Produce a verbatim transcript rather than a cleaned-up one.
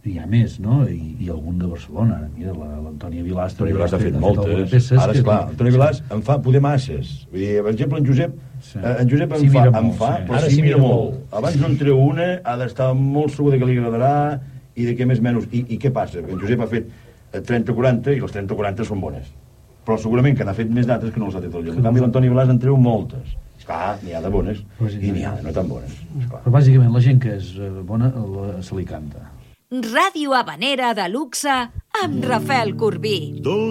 hi ha més, no? I, i algun de Barcelona. Mira, l'Antònia Vilàs... Antònia Vilàs ha fet moltes. Peces, ara, esclar, Antònia Vilàs en fa poder masses. Vull dir, per exemple, en Josep, sí. en Josep en sí, fa, molt, en fa sí. però ara sí mira molt. Abans no en treu una, ha d'estar molt segur que li agradarà i de què més menys. I, i què passa? En Josep ha fet trenta quaranta i les trenta quaranta són bones. Però segurament que n'ha fet més d'altres que no les ha fet el lloc. En canvi, l'Antònia Vilàs en treu moltes. Esclar, n'hi ha de bones pues sí, i n'hi ha de no tan bones. Esclar. Però bàsicament la gent que és bona la, se li canta. Ràdio Habanera de luxe amb Rafael Corbí.